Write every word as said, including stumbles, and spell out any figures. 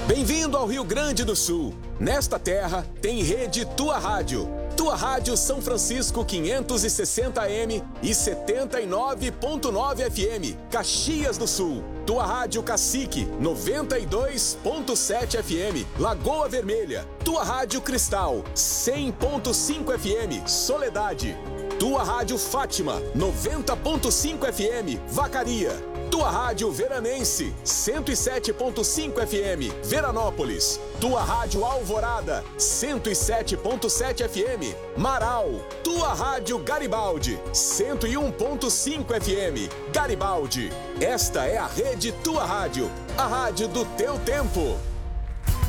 Bem-vindo ao Rio Grande do Sul. Nesta terra tem rede Tua Rádio. Tua Rádio São Francisco quinhentos e sessenta A M e setenta e nove ponto nove F M, Caxias do Sul. Tua Rádio Cacique, noventa e dois ponto sete F M, Lagoa Vermelha. Tua Rádio Cristal, cem ponto cinco F M, Soledade. Tua Rádio Fátima, noventa ponto cinco F M, Vacaria. Tua Rádio Veranense, cento e sete ponto cinco F M, Veranópolis. Tua Rádio Alvorada, cento e sete ponto sete F M, Marau. Tua Rádio Garibaldi, cento e um ponto cinco F M, Garibaldi. Esta é a rede Tua Rádio, a rádio do teu tempo.